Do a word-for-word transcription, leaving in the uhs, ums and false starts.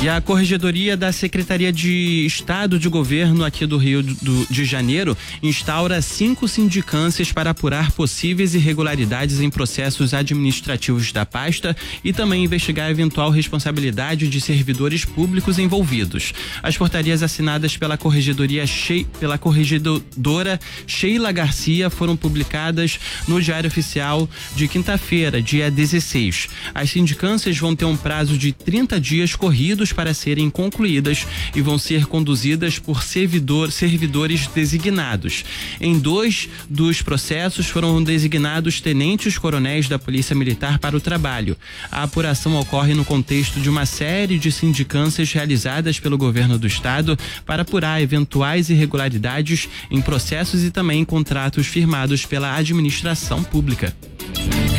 E a Corregedoria da Secretaria de Estado de Governo aqui do Rio do, de Janeiro instaura cinco sindicâncias para apurar possíveis irregularidades em processos administrativos da pasta e também investigar a eventual responsabilidade de servidores públicos envolvidos. As portarias assinadas pela Corregedoria She- pela Corregedora Sheila Garcia foram publicadas no Diário Oficial de quinta-feira, dia dezesseis. As sindicâncias vão ter um prazo de trinta dias corridos para serem concluídas e vão ser conduzidas por servidor, servidores designados. Em dois dos processos foram designados tenentes-coronéis da Polícia Militar para o trabalho. A apuração ocorre no contexto de uma série de sindicâncias realizadas pelo governo do estado para apurar eventuais irregularidades em processos e também em contratos firmados pela administração pública.